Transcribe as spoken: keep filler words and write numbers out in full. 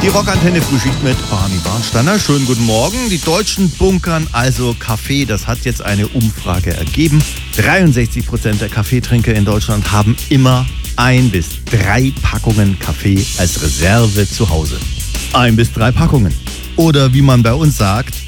Die Rockantenne Frühschicht mit Barney Barnsteiner. Schönen guten Morgen. Die Deutschen bunkern also Kaffee. Das hat jetzt eine Umfrage ergeben. dreiundsechzig Prozent der Kaffeetrinker in Deutschland haben immer ein bis drei Packungen Kaffee als Reserve zu Hause. Ein bis drei Packungen. Oder wie man bei uns sagt,